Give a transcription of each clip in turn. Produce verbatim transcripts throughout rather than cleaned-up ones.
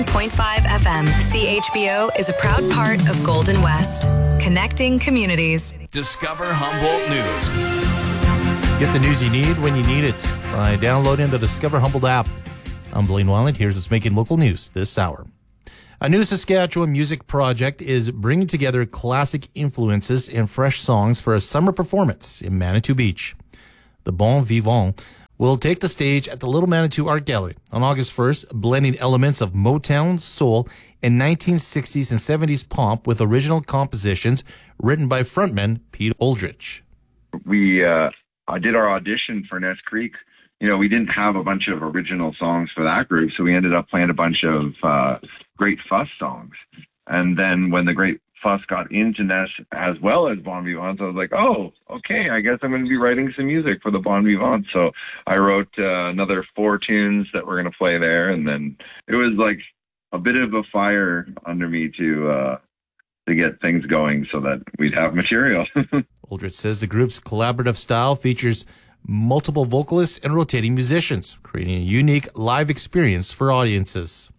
point five F M. C H B O is a proud part of Golden West, connecting communities. Discover Humboldt News. Get the news you need when you need it by downloading the Discover Humboldt app. I'm Blaine Wyland. Here's what's making local news this hour. A new Saskatchewan music project is bringing together classic influences and fresh songs for a summer performance in Manitou Beach. The Bon Vivant will take the stage at the Little Manitou Art Gallery on August first, blending elements of Motown, soul, and nineteen sixties and seventies pomp with original compositions written by frontman Pete Aldrich. We uh, did our audition for Ness Creek. You know, we didn't have a bunch of original songs for that group, so we ended up playing a bunch of uh, Great Fuss songs. And then when the Great Fuss got into Ness as well as Bon Vivant, I was like, oh, okay, I guess I'm going to be writing some music for the Bon Vivant. So I wrote uh, another four tunes that we're going to play there. And then it was like a bit of a fire under me to uh, to get things going so that we'd have material. Aldrich says the group's collaborative style features multiple vocalists and rotating musicians, creating a unique live experience for audiences.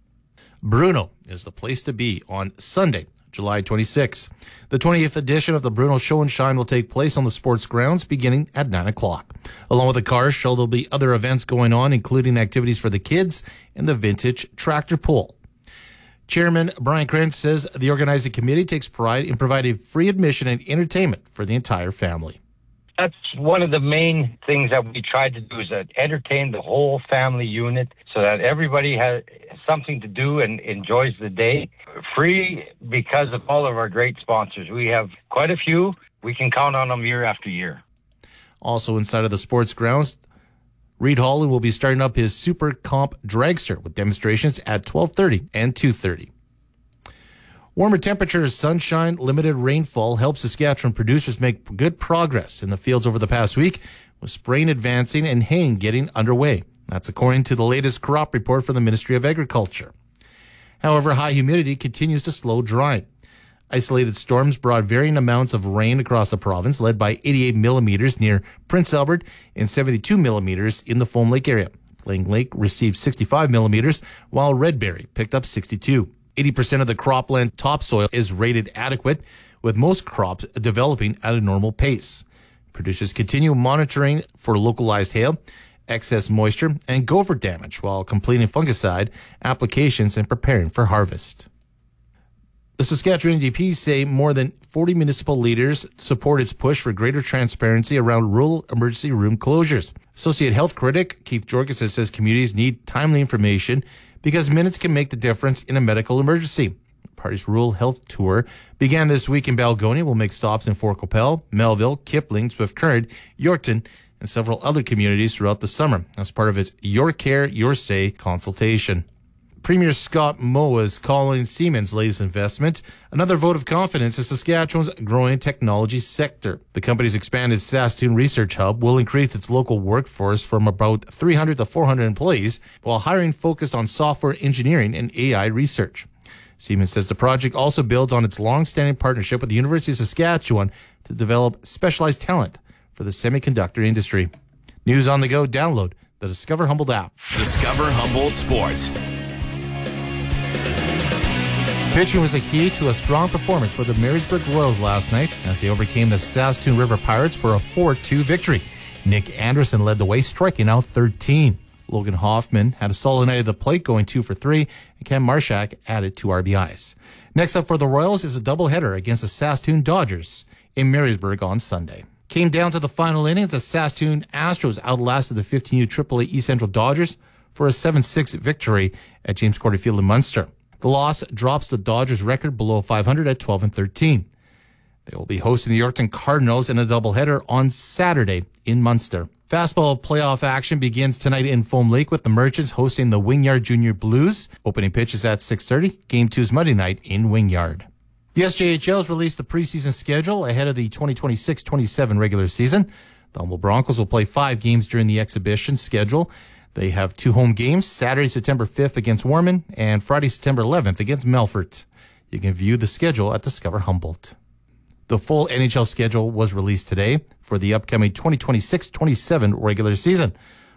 Bruno is the place to be on Sunday, July twenty-sixth. The twentieth edition of the Bruno Show and Shine will take place on the sports grounds beginning at nine o'clock. Along with the car show, there'll be other events going on, including activities for the kids and the vintage tractor pull. Chairman Brian Krantz says the organizing committee takes pride in providing free admission and entertainment for the entire family. That's one of the main things that we tried to do, is that entertain the whole family unit so that everybody has something to do and enjoys the day. Free because of all of our great sponsors. We have quite a few. We can count on them year after year. Also inside of the sports grounds, Reed Holland will be starting up his Super Comp Dragster with demonstrations at twelve thirty and two thirty. Warmer temperatures, sunshine, limited rainfall helped Saskatchewan producers make good progress in the fields over the past week, with spraying advancing and haying getting underway. That's according to the latest crop report from the Ministry of Agriculture. However, high humidity continues to slow drying. Isolated storms brought varying amounts of rain across the province, led by eighty-eight millimeters near Prince Albert and seventy-two millimeters in the Foam Lake area. Plain Lake received sixty-five millimeters, while Redberry picked up sixty-two. eighty percent of the cropland topsoil is rated adequate, with most crops developing at a normal pace. Producers continue monitoring for localized hail, excess moisture, and gopher damage while completing fungicide applications and preparing for harvest. The Saskatchewan N D P say more than forty municipal leaders support its push for greater transparency around rural emergency room closures. Associate Health Critic Keith Jorgensen says communities need timely information because minutes can make the difference in a medical emergency. The party's rural health tour began this week in Balgonia. Will make stops in Fort Qu'Appelle, Melville, Kipling, Swift Current, Yorkton, and several other communities throughout the summer as part of its Your Care, Your Say consultation. Premier Scott Moe is calling Siemens' latest investment another vote of confidence in Saskatchewan's growing technology sector. The company's expanded Saskatoon Research Hub will increase its local workforce from about three hundred to four hundred employees, while hiring focused on software engineering and A I research. Siemens says the project also builds on its long-standing partnership with the University of Saskatchewan to develop specialized talent for the semiconductor industry. News on the go. Download the Discover Humboldt app. Discover Humboldt Sports. Pitching was the key to a strong performance for the Marysburg Royals last night as they overcame the Saskatoon River Pirates for a four two victory. Nick Anderson led the way, striking out thirteen. Logan Hoffman had a solid night at the plate, going two for three, and Cam Marshak added two R B Is. Next up for the Royals is a doubleheader against the Saskatoon Dodgers in Marysburg on Sunday. Came down to the final innings as Saskatoon Astros outlasted the fifteen U triple A East Central Dodgers for a seven six victory at James Cordy Field in Munster. The loss drops the Dodgers' record below five hundred at twelve and thirteen. They will be hosting the Yorkton Cardinals in a doubleheader on Saturday in Munster. Fastball playoff action begins tonight in Foam Lake with the Merchants hosting the Wingyard Junior Blues. Opening pitches at six thirty. Game two's Monday night in Wingyard. The S J H L has released the preseason schedule ahead of the twenty twenty-six twenty-seven regular season. The Humboldt Broncos will play five games during the exhibition schedule. They have two home games, Saturday, September fifth against Warman and Friday, September eleventh against Melfort. You can view the schedule at Discover Humboldt. The full N H L schedule was released today for the upcoming twenty twenty-six twenty-seven regular season.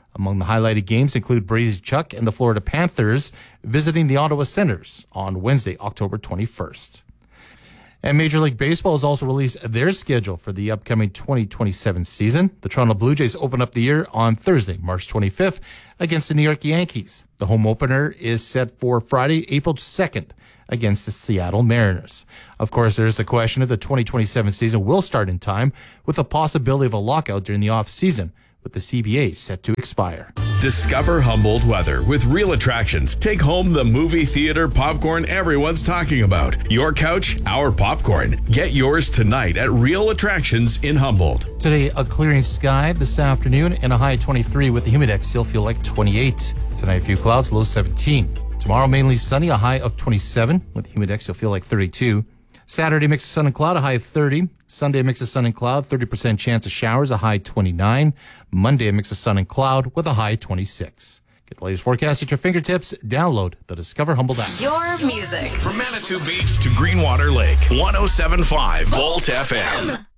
Among the highlighted games include Brady Chuck and the Florida Panthers visiting the Ottawa Senators on Wednesday, October twenty-first. And Major League Baseball has also released their schedule for the upcoming twenty twenty-seven season. The Toronto Blue Jays open up the year on Thursday, March twenty-fifth, against the New York Yankees. The home opener is set for Friday, April second, against the Seattle Mariners. Of course, there's the question if the twenty twenty-seven season will start in time, with the possibility of a lockout during the off-season, with the C B A set to expire. Discover Humboldt weather with Real Attractions. Take home the movie theater popcorn everyone's talking about. Your couch, our popcorn. Get yours tonight at Real Attractions in Humboldt. Today, a clearing sky this afternoon and a high twenty-three with the humidex. You'll feel like twenty-eight. Tonight, a few clouds, low seventeen. Tomorrow, mainly sunny, a high of twenty-seven. With the humidex, you'll feel like thirty-two. Saturday, mix of sun and cloud, a high of thirty. Sunday, mix of sun and cloud, thirty percent chance of showers, a high twenty-nine. Monday, a mix of sun and cloud with a high twenty-six. Get the latest forecast at your fingertips. Download the Discover Humboldt app. Your music. From Manitou Beach to Greenwater Lake, one oh seven point five Volt F M.